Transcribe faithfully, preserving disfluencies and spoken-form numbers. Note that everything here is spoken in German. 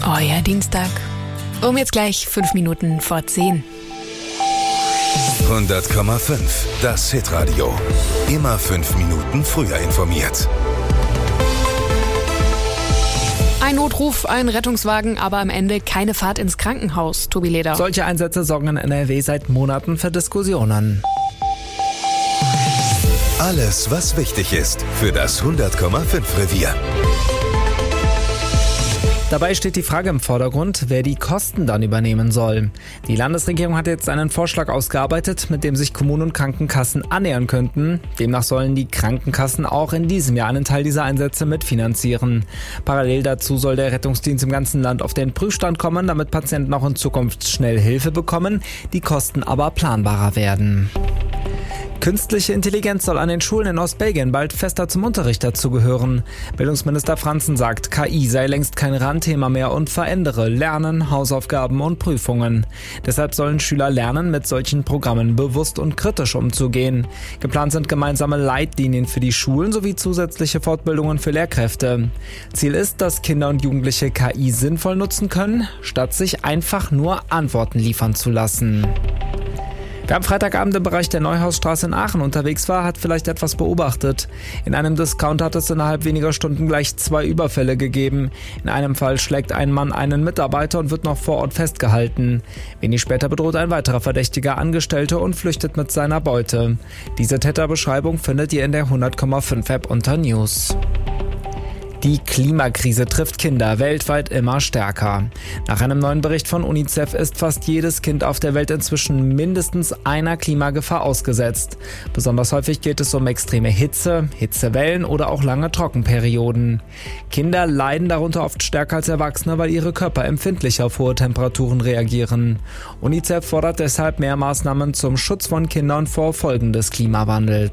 Euer Dienstag. Um jetzt gleich fünf Minuten vor zehn. hundert Komma fünf, das Hitradio. Immer fünf Minuten früher informiert. Ein Notruf, ein Rettungswagen, aber am Ende keine Fahrt ins Krankenhaus. Tobi Leder. Solche Einsätze sorgen in N R W seit Monaten für Diskussionen. Alles, was wichtig ist für das hundert Komma fünf Revier. Dabei steht die Frage im Vordergrund, wer die Kosten dann übernehmen soll. Die Landesregierung hat jetzt einen Vorschlag ausgearbeitet, mit dem sich Kommunen und Krankenkassen annähern könnten. Demnach sollen die Krankenkassen auch in diesem Jahr einen Teil dieser Einsätze mitfinanzieren. Parallel dazu soll der Rettungsdienst im ganzen Land auf den Prüfstand kommen, damit Patienten auch in Zukunft schnell Hilfe bekommen, die Kosten aber planbarer werden. Künstliche Intelligenz soll an den Schulen in Ostbelgien bald fester zum Unterricht dazugehören. Bildungsminister Franzen sagt, K I sei längst kein Randthema mehr und verändere Lernen, Hausaufgaben und Prüfungen. Deshalb sollen Schüler lernen, mit solchen Programmen bewusst und kritisch umzugehen. Geplant sind gemeinsame Leitlinien für die Schulen sowie zusätzliche Fortbildungen für Lehrkräfte. Ziel ist, dass Kinder und Jugendliche K I sinnvoll nutzen können, statt sich einfach nur Antworten liefern zu lassen. Wer am Freitagabend im Bereich der Neuhausstraße in Aachen unterwegs war, hat vielleicht etwas beobachtet. In einem Discounter hat es innerhalb weniger Stunden gleich zwei Überfälle gegeben. In einem Fall schlägt ein Mann einen Mitarbeiter und wird noch vor Ort festgehalten. Wenig später bedroht ein weiterer Verdächtiger Angestellte und flüchtet mit seiner Beute. Diese Täterbeschreibung findet ihr in der hundert Komma fünf App unter News. Die Klimakrise trifft Kinder weltweit immer stärker. Nach einem neuen Bericht von UNICEF ist fast jedes Kind auf der Welt inzwischen mindestens einer Klimagefahr ausgesetzt. Besonders häufig geht es um extreme Hitze, Hitzewellen oder auch lange Trockenperioden. Kinder leiden darunter oft stärker als Erwachsene, weil ihre Körper empfindlicher auf hohe Temperaturen reagieren. UNICEF fordert deshalb mehr Maßnahmen zum Schutz von Kindern vor Folgen des Klimawandels.